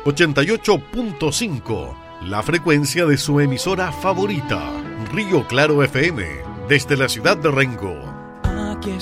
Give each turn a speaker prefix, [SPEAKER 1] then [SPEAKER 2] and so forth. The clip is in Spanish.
[SPEAKER 1] 88.5, la frecuencia de su emisora favorita, Río Claro FM, desde la ciudad de Rengo.